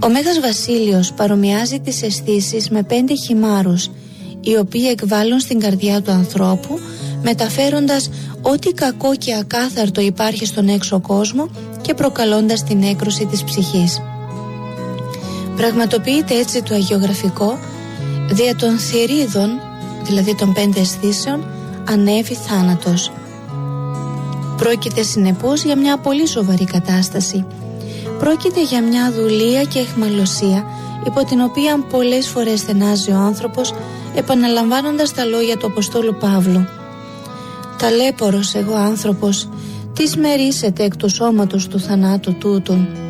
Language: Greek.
Ο Μέγας Βασίλειος παρομοιάζει τις αισθήσεις με 5 χυμάρους, οι οποίοι εκβάλλουν στην καρδιά του ανθρώπου, μεταφέροντας ό,τι κακό και ακάθαρτο υπάρχει στον έξω κόσμο και προκαλώντας την έκρουση της ψυχής. Πραγματοποιείται έτσι το αγιογραφικό, δια των θηρίδων, δηλαδή των 5 αισθήσεων, ανέβη θάνατος. Πρόκειται συνεπώς για μια πολύ σοβαρή κατάσταση. Πρόκειται για μια δουλεία και αιχμαλωσία υπό την οποία πολλές φορές στενάζει ο άνθρωπος, επαναλαμβάνοντας τα λόγια του Αποστόλου Παύλου. «Ταλέπορος εγώ άνθρωπος, τι σμερίσετε εκ του σώματος του θανάτου τούτου».